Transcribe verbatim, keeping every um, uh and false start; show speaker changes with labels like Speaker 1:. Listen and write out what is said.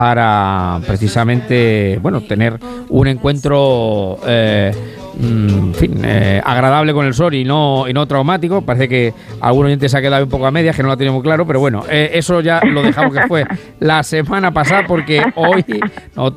Speaker 1: para precisamente, bueno, tener un encuentro eh, en fin, eh, agradable con el sol y no, y no traumático. Parece que algún oyente se ha quedado un poco a medias, que no lo ha tenido muy claro, pero bueno, eh, eso ya lo dejamos que fue la semana pasada, porque hoy nos